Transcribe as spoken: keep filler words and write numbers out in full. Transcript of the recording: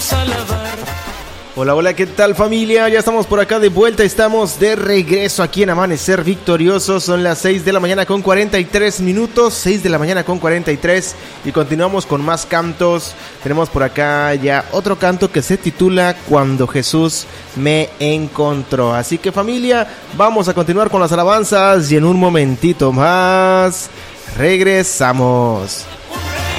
vamos a alabar. Hola, hola, ¿qué tal familia? Ya estamos por acá de vuelta, estamos de regreso aquí en Amanecer Victorioso. Son las seis de la mañana con cuarenta y tres minutos, seis de la mañana con cuarenta y tres, y continuamos con más cantos. Tenemos por acá ya otro canto que se titula Cuando Jesús me encontró. Así que familia, vamos a continuar con las alabanzas y en un momentito más regresamos.